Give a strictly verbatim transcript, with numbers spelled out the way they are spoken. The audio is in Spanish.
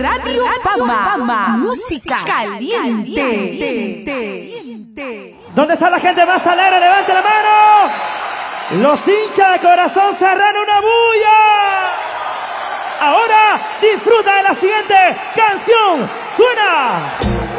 Radio Fama, Fama. Música caliente. ¿Dónde está la gente más alegre? ¡Levante la mano! Los hinchas de Corazón Serrano, una bulla. Ahora disfruta de la siguiente canción. ¡Suena!